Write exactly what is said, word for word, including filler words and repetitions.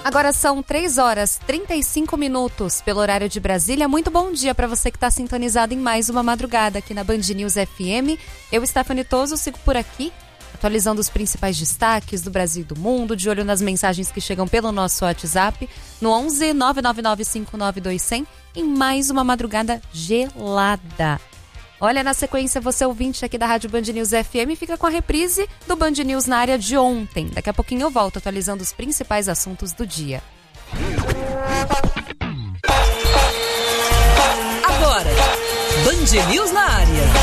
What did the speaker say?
Agora são três horas e trinta e cinco minutos pelo horário de Brasília. Muito bom dia para você que está sintonizado em mais uma madrugada aqui na Band News F M. Eu, Stephanie Toso, sigo por aqui, atualizando os principais destaques do Brasil e do mundo, de olho nas mensagens que chegam pelo nosso WhatsApp, no onze nove nove nove cinco nove dois zero zero, em mais uma madrugada gelada. Olha, na sequência, você ouvinte aqui da Rádio Band News F M fica com a reprise do Band News na área de ontem. Daqui a pouquinho eu volto atualizando os principais assuntos do dia. Agora, Band News na área.